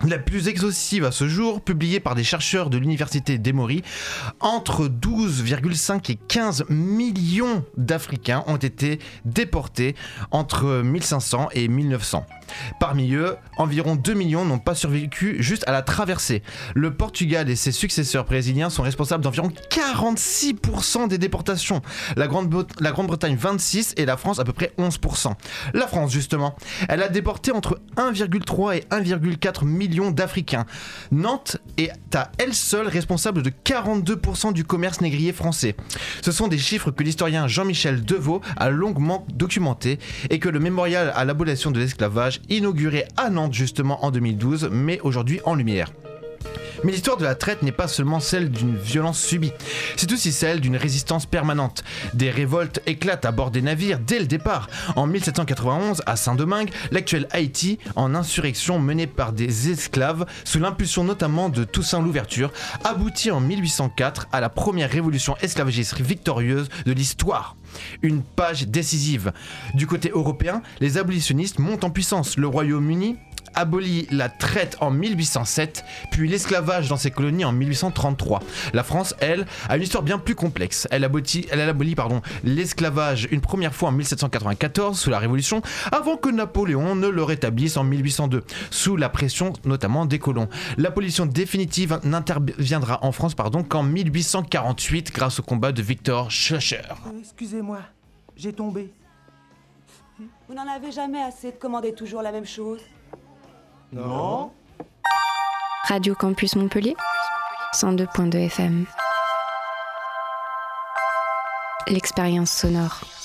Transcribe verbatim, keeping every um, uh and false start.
la plus exhaustive à ce jour, publiée par des chercheurs de l'université d'Emory. Entre douze virgule cinq et quinze millions d'Africains ont été déportés entre mille cinq cents et mille neuf cents. Parmi eux, environ deux millions n'ont pas survécu juste à la traversée. Le Portugal et ses successeurs brésiliens sont responsables d'environ quarante-six pour cent des déportations. La, Grande- la Grande-Bretagne vingt-six et la France à peu près onze pour cent. La France justement, elle a déporté entre un virgule trois et un virgule quatre millions d'Africains. Nantes est à elle seule responsable de quarante-deux pour cent du commerce négrier français. Ce sont des chiffres que l'historien Jean-Michel Deveau a longuement documentés et que le mémorial à l'abolition de l'esclavage, inauguré à Nantes justement en deux mille douze, met aujourd'hui en lumière. Mais l'histoire de la traite n'est pas seulement celle d'une violence subie, c'est aussi celle d'une résistance permanente. Des révoltes éclatent à bord des navires dès le départ. En mille sept cent quatre-vingt-onze, à Saint-Domingue, l'actuel Haïti, en insurrection menée par des esclaves, sous l'impulsion notamment de Toussaint Louverture, aboutit en mille huit cent quatre à la première révolution esclavagiste victorieuse de l'histoire. Une page décisive. Du côté européen, les abolitionnistes montent en puissance. Le Royaume-Uni abolit la traite en mille huit cent sept, puis l'esclavage dans ses colonies en mille huit cent trente-trois. La France, elle, a une histoire bien plus complexe. Elle abolit, elle abolit pardon, l'esclavage une première fois en mille sept cent quatre-vingt-quatorze sous la Révolution, avant que Napoléon ne le rétablisse en mille huit cent deux, sous la pression notamment des colons. L'abolition définitive n'interviendra en France pardon, qu'en mille huit cent quarante-huit grâce au combat de Victor Schœlcher. Euh, excusez-moi, j'ai tombé. Vous n'en avez jamais assez de commander toujours la même chose? Non. Radio Campus Montpellier, cent deux virgule deux F M. L'expérience sonore.